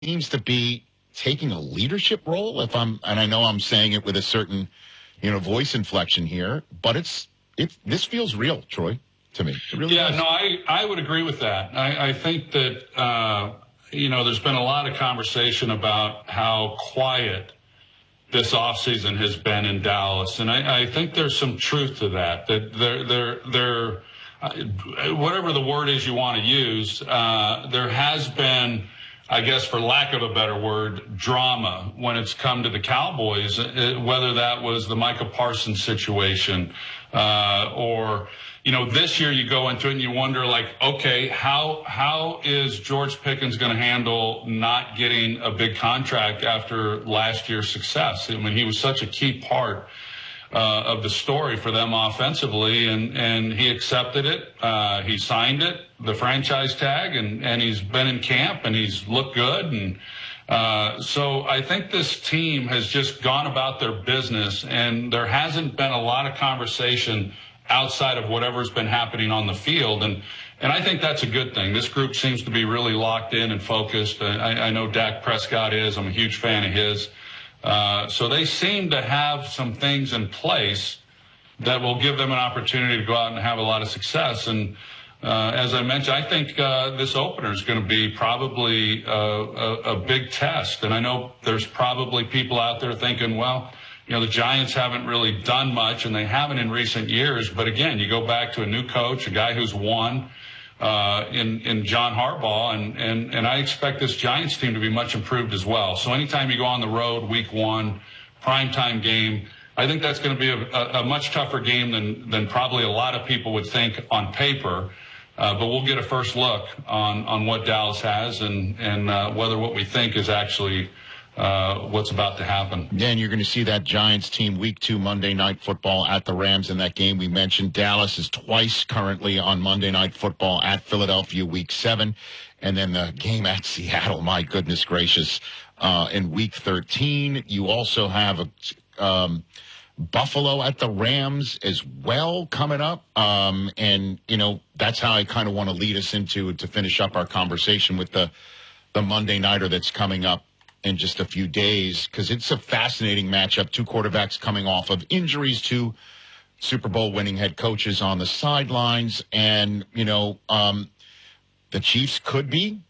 seems to be taking a leadership role. And I know I'm saying it with a certain, voice inflection here, but this feels real, Troy, to me. It really does. No, I would agree with that. I think that, there's been a lot of conversation about how quiet this offseason has been in Dallas. And I think there's some truth to that they're whatever the word is you want to use, there has been, I guess, for lack of a better word, drama when it's come to the Cowboys, whether that was the Micah Parsons situation or, this year you go into it and you wonder, okay, how is George Pickens going to handle not getting a big contract after last year's success? I mean, he was such a key part of the story for them offensively, and he accepted it. He signed it, the franchise tag, and he's been in camp, and he's looked good. And so I think this team has just gone about their business, and there hasn't been a lot of conversation outside of whatever's been happening on the field. And I think that's a good thing. This group seems to be really locked in and focused. I know Dak Prescott is. I'm a huge fan of his. So they seem to have some things in place that will give them an opportunity to go out and have a lot of success. And as I mentioned, I think this opener is going to be probably a big test. And I know there's probably people out there thinking, well, the Giants haven't really done much, and they haven't in recent years. But again, you go back to a new coach, a guy who's won in John Harbaugh, and I expect this Giants team to be much improved as well. So anytime you go on the road, week one, primetime game, I think that's going to be a much tougher game than probably a lot of people would think on paper. But we'll get a first look on what Dallas has and whether what we think is actually what's about to happen. Dan, you're going to see that Giants team week 2 Monday Night Football at the Rams in that game we mentioned. Dallas is twice currently on Monday Night Football at Philadelphia week 7. And then the game at Seattle, my goodness gracious, in week 13. You also have Buffalo at the Rams as well coming up. And, that's how I kind of want to lead us into to finish up our conversation with the Monday Nighter that's coming up in just a few days, because it's a fascinating matchup. Two quarterbacks coming off of injuries, two Super Bowl winning head coaches on the sidelines. And, the Chiefs could be,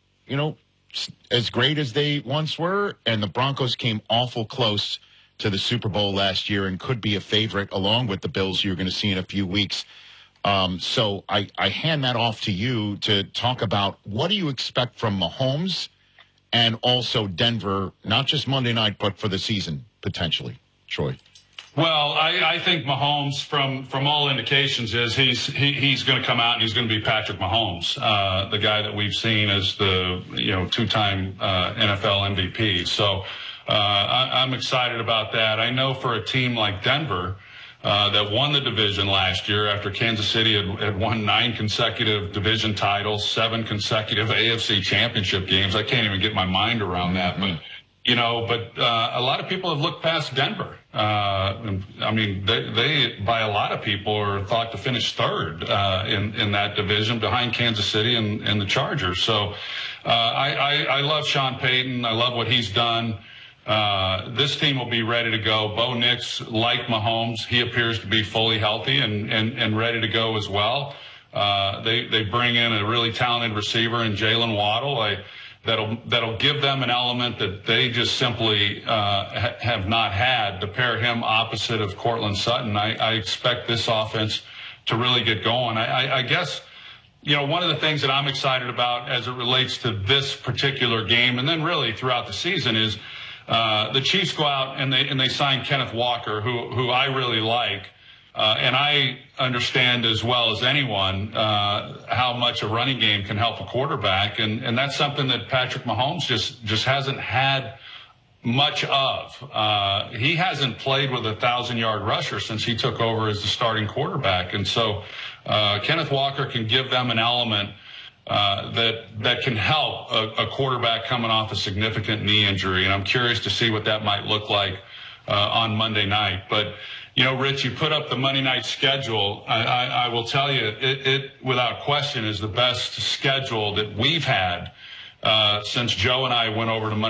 as great as they once were. And the Broncos came awful close to the Super Bowl last year and could be a favorite along with the Bills you're going to see in a few weeks. So I hand that off to you to talk about what do you expect from Mahomes and also Denver, not just Monday night, but for the season, potentially. Troy. Well, I think Mahomes, from all indications, is he's going to come out and he's going to be Patrick Mahomes, the guy that we've seen as the two-time NFL MVP. So I'm excited about that. I know for a team like Denver that won the division last year after Kansas City had won 9 consecutive division titles, 7 consecutive AFC championship games. I can't even get my mind around that. But, a lot of people have looked past Denver. They by a lot of people are thought to finish third in that division behind Kansas City and the Chargers. So I love Sean Payton. I love what he's done. This team will be ready to go. Bo Nix, like Mahomes, he appears to be fully healthy and ready to go as well. They bring in a really talented receiver in Jalen Waddle. That'll give them an element that they just simply have not had to pair him opposite of Cortland Sutton. I expect this offense to really get going. I guess, one of the things that I'm excited about as it relates to this particular game and then really throughout the season is the Chiefs go out and they sign Kenneth Walker, who I really like. And I understand as well as anyone how much a running game can help a quarterback. And that's something that Patrick Mahomes just hasn't had much of. He hasn't played with a 1,000-yard rusher since he took over as the starting quarterback. And so Kenneth Walker can give them an element that can help a quarterback coming off a significant knee injury. And I'm curious to see what that might look like on Monday night. But, Rich, you put up the Monday night schedule. I will tell you, it without question is the best schedule that we've had since Joe and I went over to Monday